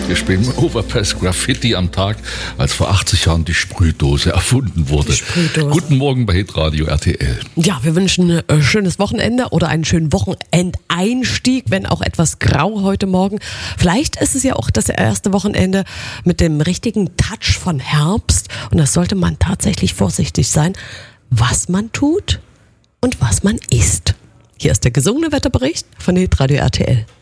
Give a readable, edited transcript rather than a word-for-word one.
Wir spielen Overpass Graffiti am Tag, als vor 80 Jahren die Sprühdose erfunden wurde. Guten Morgen bei Hitradio RTL. Ja, wir wünschen ein schönes Wochenende oder einen schönen Wochenendeinstieg, wenn auch etwas grau heute Morgen. Vielleicht ist es ja auch das erste Wochenende mit dem richtigen Touch von Herbst. Und das sollte man tatsächlich vorsichtig sein, was man tut und was man isst. Hier ist der gesungene Wetterbericht von Hitradio RTL.